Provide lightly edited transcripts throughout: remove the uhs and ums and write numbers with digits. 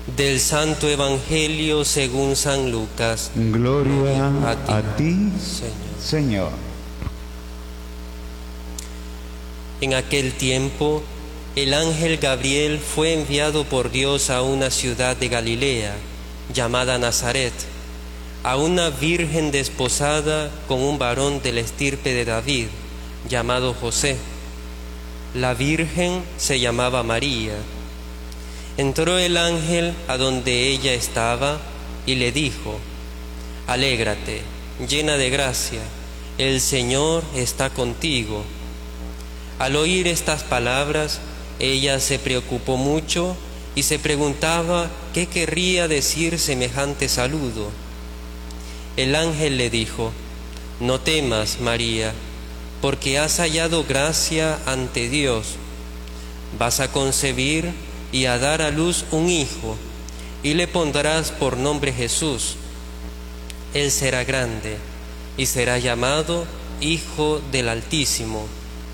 Del Santo Evangelio según San Lucas. Gloria a ti, Señor. En aquel tiempo, el ángel Gabriel fue enviado por Dios a una ciudad de Galilea, llamada Nazaret, a una virgen desposada con un varón de la estirpe de David, llamado José. La virgen se llamaba María. Entró el ángel a donde ella estaba y le dijo: Alégrate, llena de gracia, el Señor está contigo. Al oír estas palabras, ella se preocupó mucho y se preguntaba qué querría decir semejante saludo. El ángel le dijo: No temas, María, porque has hallado gracia ante Dios. Vas a concebir y a dar a luz un hijo, y le pondrás por nombre Jesús. Él será grande y será llamado Hijo del Altísimo.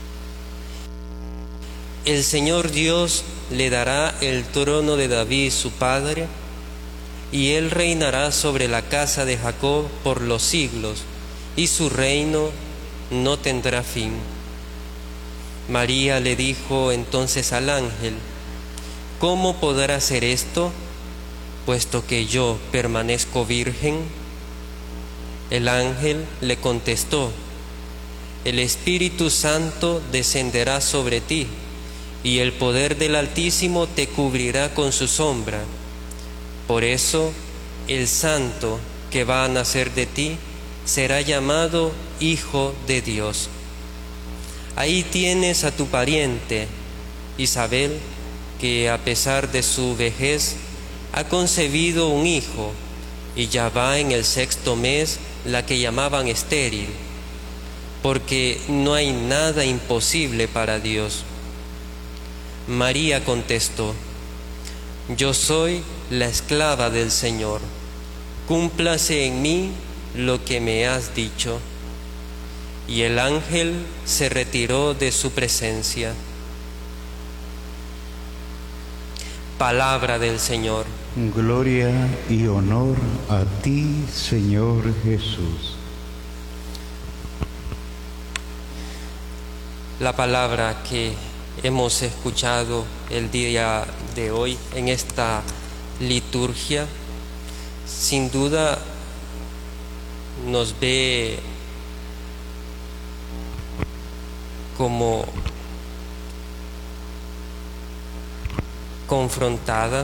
El Señor Dios le dará el trono de David su padre, y él reinará sobre la casa de Jacob por los siglos, y su reino no tendrá fin. María le dijo entonces al ángel: ¿Cómo podrá ser esto, puesto que yo permanezco virgen? El ángel le contestó: El Espíritu Santo descenderá sobre ti, y el poder del Altísimo te cubrirá con su sombra. Por eso, el santo que va a nacer de ti será llamado Hijo de Dios. Ahí tienes a tu pariente, Isabel, que a pesar de su vejez ha concebido un hijo, y ya va en el 6º mes la que llamaban estéril, porque no hay nada imposible para Dios. María contestó: Yo soy la esclava del Señor, cúmplase en mí lo que me has dicho. Y el ángel se retiró de su presencia. Palabra del Señor. Gloria y honor a ti, Señor Jesús. La palabra que hemos escuchado el día de hoy en esta liturgia, sin duda nos ve como confrontada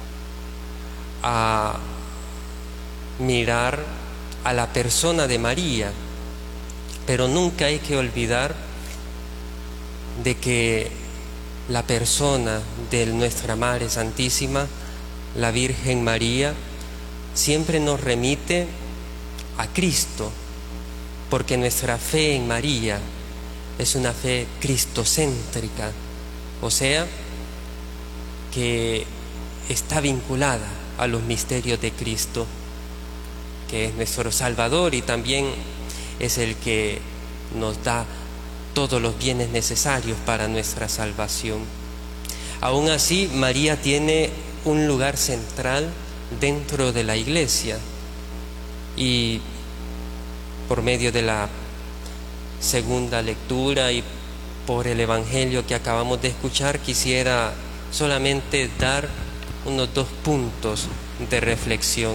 a mirar a la persona de María, pero nunca hay que olvidar de que la persona de nuestra Madre Santísima, la Virgen María, siempre nos remite a Cristo, porque nuestra fe en María es una fe cristocéntrica, o sea, que está vinculada a los misterios de Cristo, que es nuestro Salvador y también es el que nos da todos los bienes necesarios para nuestra salvación. Aún así, María tiene un lugar central dentro de la Iglesia, y por medio de la segunda lectura y por el Evangelio que acabamos de escuchar, quisiera solamente dar unos 2 puntos de reflexión.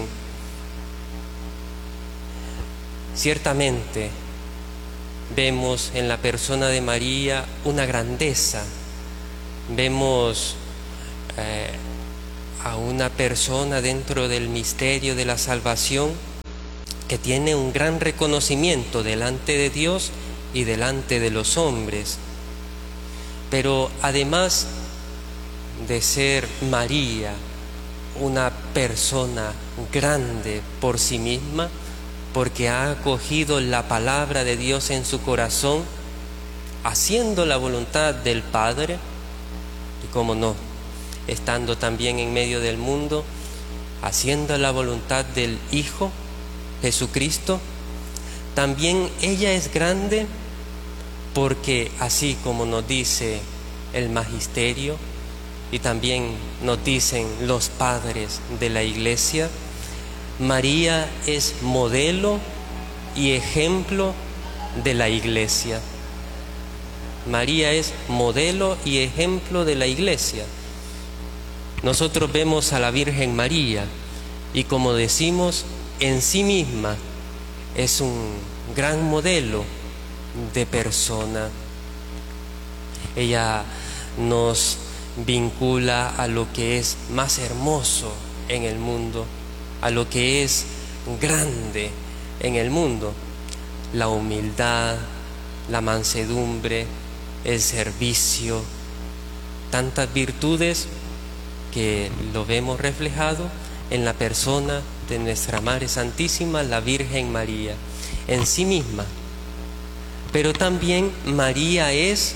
Ciertamente vemos en la persona de María una grandeza, vemos a una persona dentro del misterio de la salvación que tiene un gran reconocimiento delante de Dios y delante de los hombres. Pero además de ser María una persona grande por sí misma, porque ha acogido la palabra de Dios en su corazón, haciendo la voluntad del Padre, y cómo no, estando también en medio del mundo, haciendo la voluntad del Hijo, Jesucristo, también ella es grande porque, así como nos dice el Magisterio, y también nos dicen los padres de la Iglesia, María es modelo y ejemplo de la Iglesia. María es modelo y ejemplo de la Iglesia. Nosotros vemos a la Virgen María y, como decimos, en sí misma es un gran modelo de persona. Ella nos vincula a lo que es más hermoso en el mundo, a lo que es grande en el mundo: la humildad, la mansedumbre, el servicio, tantas virtudes que lo vemos reflejado en la persona de nuestra Madre Santísima, la Virgen María, en sí misma. Pero también María es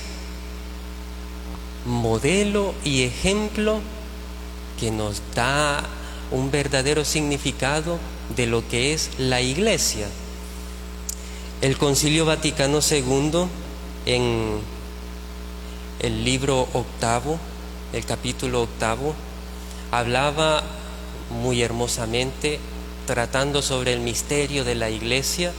modelo y ejemplo que nos da un verdadero significado de lo que es la Iglesia. El Concilio Vaticano II, en el libro octavo, el capítulo octavo, hablaba muy hermosamente, tratando sobre el misterio de la Iglesia,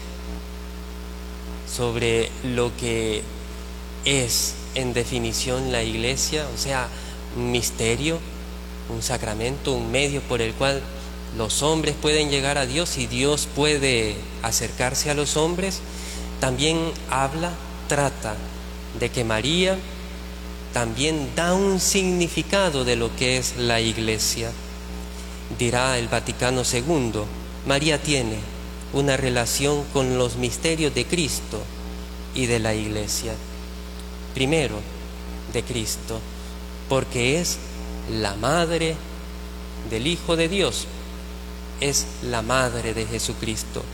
sobre lo que es en definición la Iglesia, o sea, un misterio, un sacramento, un medio por el cual los hombres pueden llegar a Dios y Dios puede acercarse a los hombres. También trata de que María también da un significado de lo que es la Iglesia. Dirá el Vaticano II, María tiene una relación con los misterios de Cristo y de la Iglesia. Primero, de Cristo, porque es la madre del Hijo de Dios, es la madre de Jesucristo.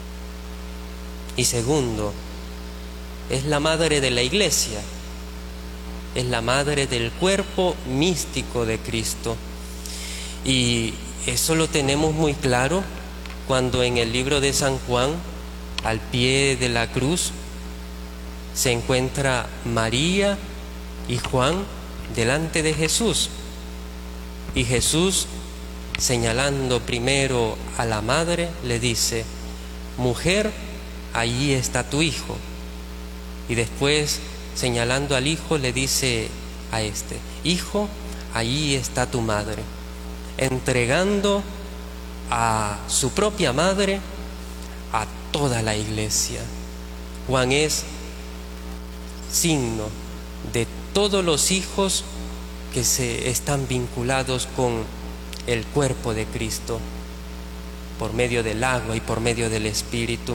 Y segundo, es la madre de la Iglesia, es la madre del cuerpo místico de Cristo. Y eso lo tenemos muy claro cuando en el libro de San Juan, al pie de la cruz, se encuentra María y Juan delante de Jesús. Y Jesús, señalando primero a la madre, le dice: mujer, allí está tu hijo. Y después, señalando al hijo, le dice a este: hijo, allí está tu madre, entregando a su propia madre a toda la Iglesia. Juan es signo de todos los hijos que se están vinculados con el cuerpo de Cristo por medio del agua y por medio del Espíritu.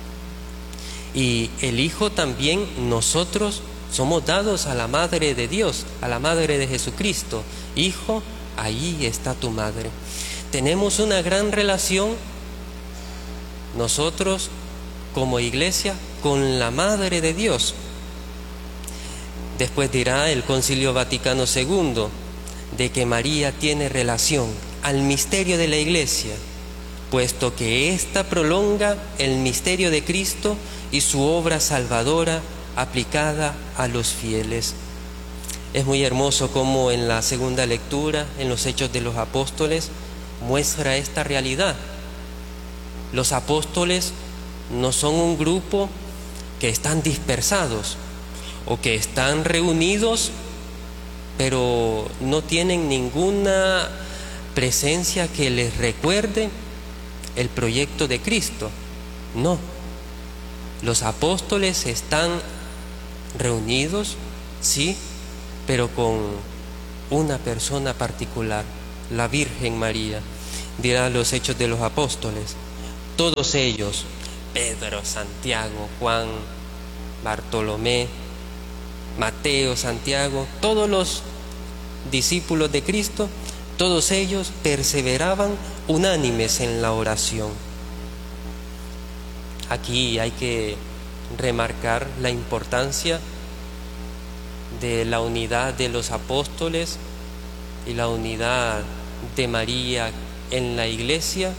Y el Hijo también, nosotros somos dados a la Madre de Dios, a la Madre de Jesucristo. Hijo, ahí está tu madre. Tenemos una gran relación nosotros como Iglesia con la Madre de Dios. Después dirá el Concilio Vaticano II de que María tiene relación al misterio de la Iglesia, puesto que ésta prolonga el misterio de Cristo y su obra salvadora aplicada a los fieles. Es muy hermoso cómo en la segunda lectura, en los Hechos de los Apóstoles, muestra esta realidad. Los apóstoles no son un grupo que están dispersados o que están reunidos, pero no tienen ninguna presencia que les recuerde el proyecto de Cristo. No, los apóstoles están reunidos, sí, pero con una persona particular, la Virgen María. Dirá los Hechos de los Apóstoles: todos ellos, Pedro, Santiago, Juan, Bartolomé, Mateo, Santiago, todos los discípulos de Cristo, todos ellos perseveraban unánimes en la oración. Aquí hay que remarcar la importancia de la unidad de los apóstoles y la unidad de María en la Iglesia,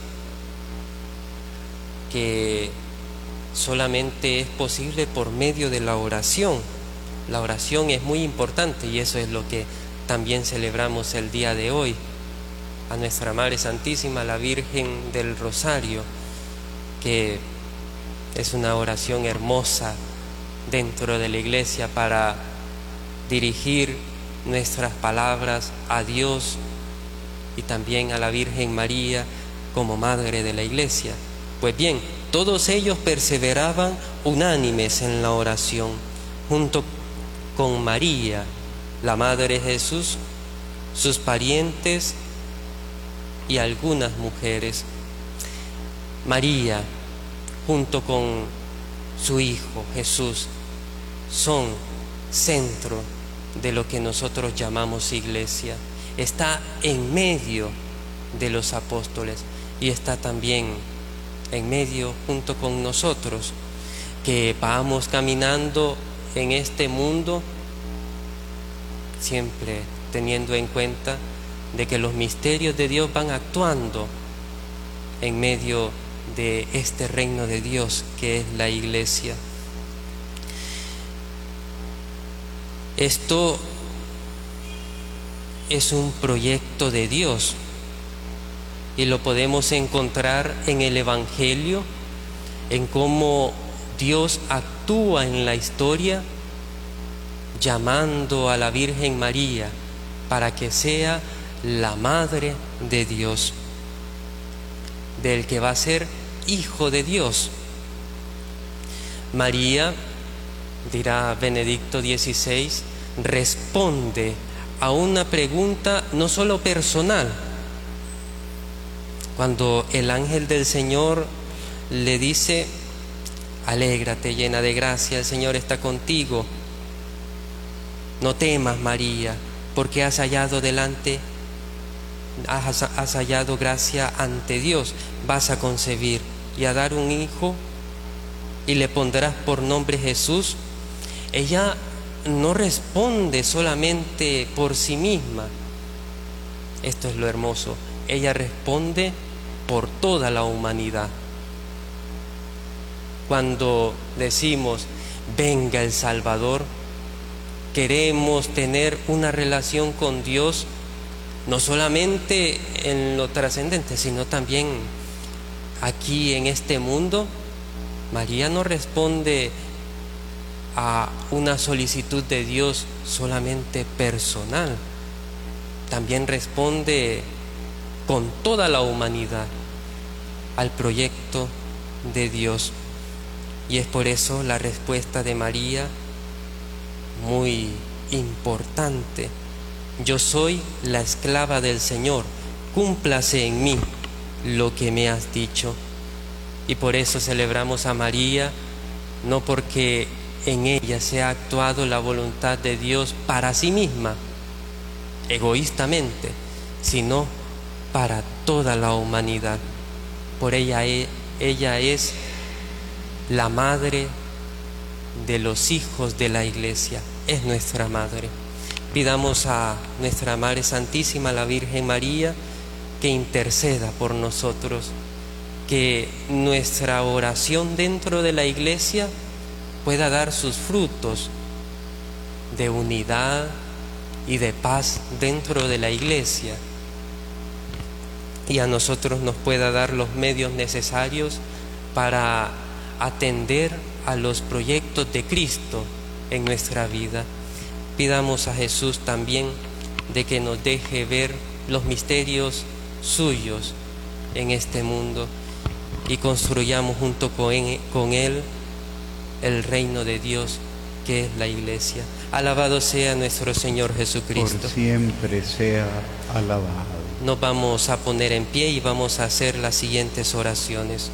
que solamente es posible por medio de la oración. La oración es muy importante y eso es lo que también celebramos el día de hoy a nuestra Madre Santísima, la Virgen del Rosario, que es una oración hermosa dentro de la Iglesia para dirigir nuestras palabras a Dios y también a la Virgen María como Madre de la Iglesia. Pues bien, todos ellos perseveraban unánimes en la oración, junto con María, la Madre de Jesús, sus parientes y algunas mujeres. María, junto con su Hijo Jesús, son centro de lo que nosotros llamamos Iglesia. Está en medio de los apóstoles y está también en medio junto con nosotros, que vamos caminando en este mundo siempre teniendo en cuenta de que los misterios de Dios van actuando en medio de este reino de Dios que es la Iglesia. Esto es un proyecto de Dios y lo podemos encontrar en el Evangelio, en cómo Dios actúa en la historia llamando a la Virgen María para que sea la Madre de Dios, del que va a ser Hijo de Dios. María, dirá Benedicto XVI, responde a una pregunta no solo personal. Cuando el ángel del Señor le dice: alégrate, llena de gracia, el Señor está contigo. No temas, María, porque has hallado gracia ante Dios. Vas a concebir y a dar un hijo y le pondrás por nombre Jesús. Ella no responde solamente por sí misma. Esto es lo hermoso. Ella responde por toda la humanidad. Cuando decimos venga el Salvador, queremos tener una relación con Dios, no solamente en lo trascendente, sino también aquí en este mundo. María no responde a una solicitud de Dios solamente personal, también responde con toda la humanidad al proyecto de Dios. Y es por eso la respuesta de María muy importante: yo soy la esclava del Señor, cúmplase en mí lo que me has dicho. Y por eso celebramos a María, no porque en ella se ha actuado la voluntad de Dios para sí misma, egoístamente, sino para toda la humanidad. Por ella es la madre de los hijos de la Iglesia, es nuestra madre. Pidamos a nuestra Madre Santísima, la Virgen María, que interceda por nosotros, que nuestra oración dentro de la Iglesia pueda dar sus frutos de unidad y de paz dentro de la Iglesia, y a nosotros nos pueda dar los medios necesarios para atender a los proyectos de Cristo en nuestra vida. Pidamos a Jesús también de que nos deje ver los misterios suyos en este mundo y construyamos junto con Él el reino de Dios, que es la Iglesia. Alabado sea nuestro Señor Jesucristo. Por siempre sea alabado. Nos vamos a poner en pie y vamos a hacer las siguientes oraciones.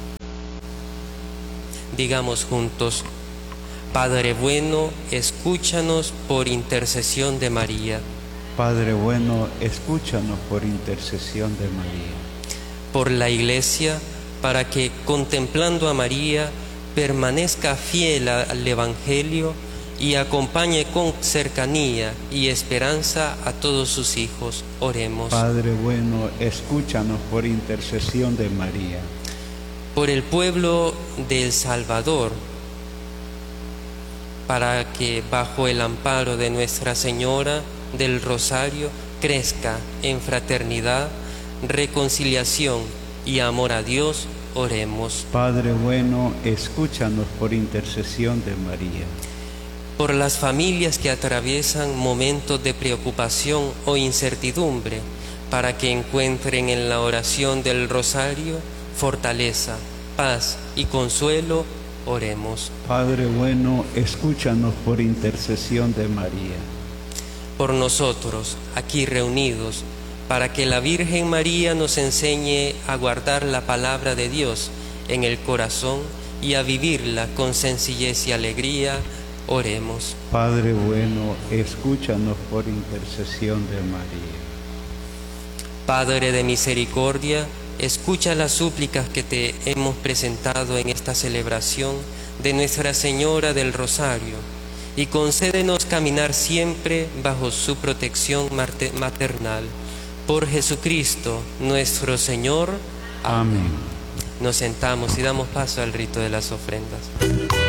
Digamos juntos: Padre bueno, escúchanos por intercesión de María. Padre bueno, escúchanos por intercesión de María. Por la Iglesia, para que, contemplando a María, permanezca fiel al Evangelio y acompañe con cercanía y esperanza a todos sus hijos. Oremos. Padre bueno, escúchanos por intercesión de María. Por el pueblo de El Salvador, para que bajo el amparo de Nuestra Señora del Rosario crezca en fraternidad, reconciliación y amor a Dios. Oremos. Padre bueno, escúchanos por intercesión de María. Por las familias que atraviesan momentos de preocupación o incertidumbre, para que encuentren en la oración del Rosario fortaleza, paz y consuelo, oremos. Padre bueno, escúchanos por intercesión de María. Por nosotros, aquí reunidos, para que la Virgen María nos enseñe a guardar la palabra de Dios en el corazón y a vivirla con sencillez y alegría, oremos. Padre bueno, escúchanos por intercesión de María. Padre de misericordia, escucha las súplicas que te hemos presentado en esta celebración de Nuestra Señora del Rosario y concédenos caminar siempre bajo su protección maternal. Por Jesucristo nuestro Señor. Amén. Nos sentamos y damos paso al rito de las ofrendas.